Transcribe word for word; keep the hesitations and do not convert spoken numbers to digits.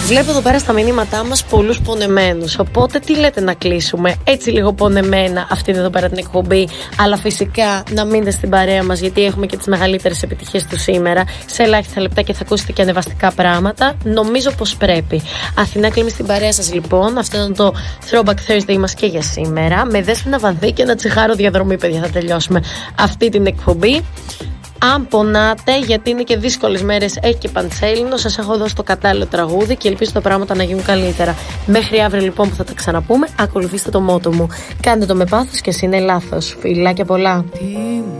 Βλέπω εδώ πέρα στα μηνύματά μας πολλούς πονεμένους. Οπότε τι λέτε να κλείσουμε έτσι λίγο πονεμένα αυτήν εδώ πέρα την εκπομπή. Αλλά φυσικά να μείνετε στην παρέα μας, γιατί έχουμε και τις μεγαλύτερες επιτυχίες του σήμερα. Σε ελάχιστα λεπτά και θα ακούσετε και ανεβαστικά πράγματα. Νομίζω πως πρέπει. Αθηνά Κλίμη στην παρέα σας λοιπόν. Αυτό ήταν το Throwback Thursday μας και για σήμερα. Με Δέσποινα Βανδύ και ένα τσιγάρο διαδρομή, παιδιά, θα τελειώσουμε αυτή την εκπομπή. Αν πονάτε, γιατί είναι και δύσκολες μέρες, έχει και παντσέλινο, σας έχω δώσει το κατάλληλο τραγούδι και ελπίζω τα πράγματα να γίνουν καλύτερα. Μέχρι αύριο λοιπόν που θα τα ξαναπούμε, ακολουθήστε το μότο μου. Κάντε το με πάθος και εσύ είναι λάθος. Φιλάκια πολλά.